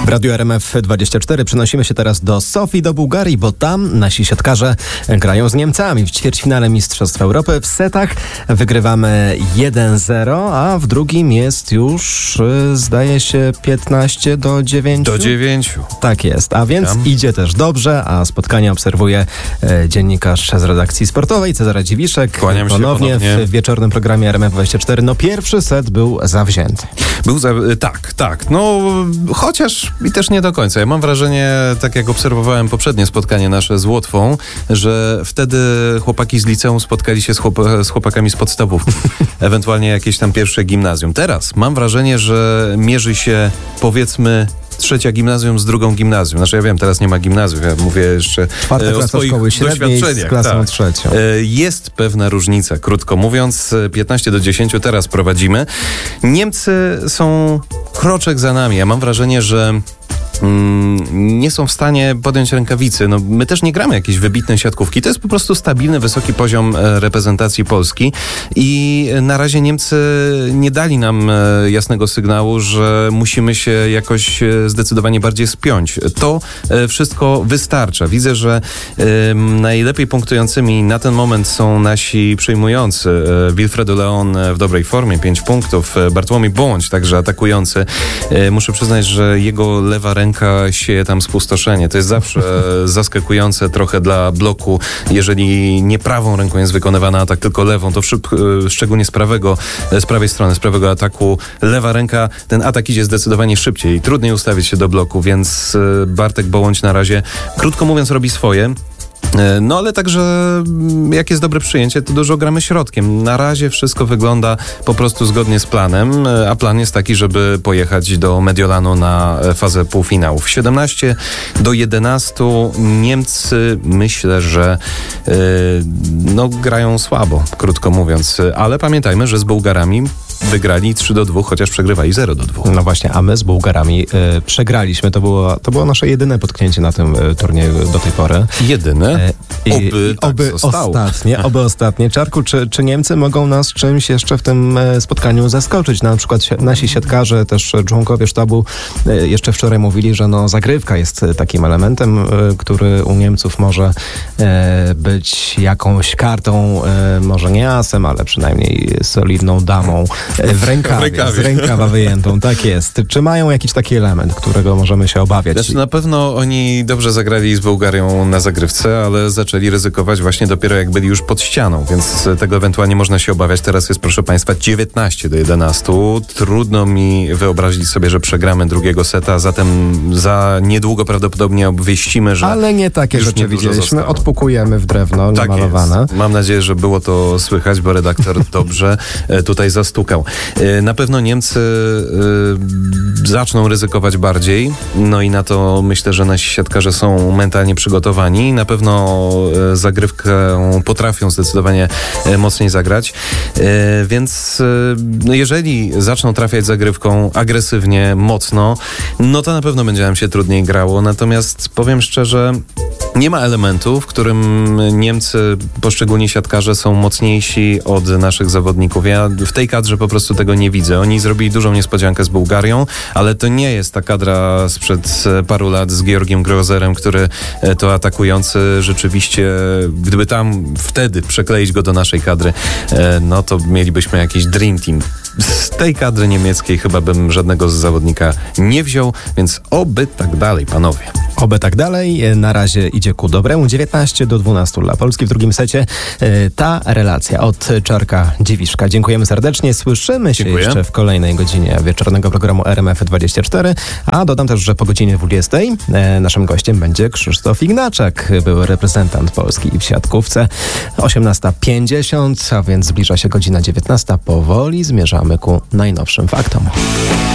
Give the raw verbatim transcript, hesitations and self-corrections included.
W Radiu R M F dwadzieścia cztery przenosimy się teraz do Sofii, do Bułgarii, bo tam nasi siatkarze grają z Niemcami w ćwierćfinale Mistrzostw Europy. W setach wygrywamy jeden zero, a w drugim jest już, zdaje się, piętnaście do dziewięciu. Do dziewięciu. Tak jest, a więc Tam. idzie też dobrze, a spotkanie obserwuje e, dziennikarz z redakcji sportowej Cezary Dziwiszek. Kłaniam się ponownie, ponownie w wieczornym programie R M F dwadzieścia cztery. No pierwszy set był zawzięty. Był za... Tak, tak. No chociaż i też nie do końca. Ja mam wrażenie, tak jak obserwowałem poprzednie spotkanie nasze z Łotwą, że wtedy chłopaki z liceum spotkali się z, chłop... z chłopakami z podstawówki. Ewentualnie jakieś tam pierwsze gimnazjum. Teraz mam wrażenie, że mierzy się, powiedzmy, trzecia gimnazjum z drugą gimnazjum. Znaczy ja wiem, teraz nie ma gimnazjum, ja mówię jeszcze Czwarta e, o klasa swoich szkoły średniej z klasą tak. trzecią. E, jest pewna różnica, krótko mówiąc. piętnaście do dziesięciu teraz prowadzimy. Niemcy są kroczek za nami. Ja mam wrażenie, że Mm, nie są w stanie podjąć rękawicy. No, my też nie gramy jakiejś wybitnej siatkówki. To jest po prostu stabilny, wysoki poziom e, reprezentacji Polski i na razie Niemcy nie dali nam e, jasnego sygnału, że musimy się jakoś e, zdecydowanie bardziej spiąć. To e, wszystko wystarcza. Widzę, że e, najlepiej punktującymi na ten moment są nasi przyjmujący. E, Wilfredo Leon w dobrej formie, pięć punktów. E, Bartłomiej Bądź, także atakujący. E, muszę przyznać, że jego lewa ręka sieje tam spustoszenie. To jest zawsze zaskakujące trochę dla bloku, jeżeli nie prawą ręką jest wykonywany atak, tylko lewą, to szyb, szczególnie z prawego, z prawej strony, z prawego ataku, lewa ręka, ten atak idzie zdecydowanie szybciej i trudniej ustawić się do bloku, więc Bartek Bołądź na razie, krótko mówiąc, robi swoje. No ale także jak jest dobre przyjęcie, to dużo gramy środkiem. Na razie wszystko wygląda po prostu zgodnie z planem, a plan jest taki, żeby pojechać do Mediolanu na fazę półfinałów. siedemnaście do jedenastu Niemcy, myślę, że yy, no grają słabo, krótko mówiąc, ale pamiętajmy, że z Bułgarami wygrali trzy do dwóch, chociaż przegrywali zero do dwóch. No właśnie, a my z Bułgarami y, przegraliśmy. To było, to było nasze jedyne potknięcie na tym y, turnieju do tej pory. Jedyne? Y, oby i, tak oby zostało. ostatnie, oby ostatnie. Czarku, czy, czy Niemcy mogą nas czymś jeszcze w tym y, spotkaniu zaskoczyć? Na przykład si- nasi siatkarze, też członkowie sztabu y, jeszcze wczoraj mówili, że no, zagrywka jest takim elementem, y, który u Niemców może y, być jakąś kartą, y, może nie asem, ale przynajmniej solidną damą. W rękawie, W rękawie. z rękawa wyjętą, tak jest. Czy mają jakiś taki element, którego możemy się obawiać? Znaczy, na pewno oni dobrze zagrali z Bułgarią na zagrywce, ale zaczęli ryzykować właśnie dopiero jak byli już pod ścianą, więc tego ewentualnie można się obawiać. Teraz jest, proszę Państwa, dziewiętnaście do jedenastu. Trudno mi wyobrazić sobie, że przegramy drugiego seta, zatem za niedługo prawdopodobnie obwieścimy, że Ale nie takie już rzeczy niedużo widzieliśmy. zostało. Odpukujemy w drewno, Tak namalowane. jest. Mam nadzieję, że było to słychać, bo redaktor dobrze e, tutaj zastukał. E, Na pewno Niemcy e, zaczną ryzykować bardziej, no i na to myślę, że nasi siatkarze są mentalnie przygotowani. Na pewno e, zagrywkę potrafią zdecydowanie e, mocniej zagrać, e, więc e, no jeżeli zaczną trafiać zagrywką agresywnie, mocno, no to na pewno będzie nam się trudniej grało. Natomiast powiem szczerze, nie ma elementu, w którym Niemcy, poszczególni siatkarze są mocniejsi od naszych zawodników. Ja w tej kadrze po prostu tego nie widzę. Oni zrobili dużą niespodziankę z Bułgarią, ale to nie jest ta kadra sprzed paru lat z Georgiem Grozerem, który to atakujący rzeczywiście, gdyby tam wtedy przekleić go do naszej kadry, no to mielibyśmy jakiś dream team. Z tej kadry niemieckiej chyba bym żadnego z zawodnika nie wziął, więc oby tak dalej, panowie. Oby tak dalej. Na razie idzie ku dobremu. dziewiętnaście do dwunastu dla Polski w drugim secie. Ta relacja od Czarka Dziwiszka. Dziękujemy serdecznie. Słyszymy się Dziękuję. jeszcze w kolejnej godzinie wieczornego programu R M F dwadzieścia cztery. A dodam też, że po godzinie dwudziestej naszym gościem będzie Krzysztof Ignaczak, były reprezentant Polski w siatkówce. osiemnasta pięćdziesiąt, a więc zbliża się godzina dziewiętnasta. Powoli zmierzamy ku najnowszym faktom.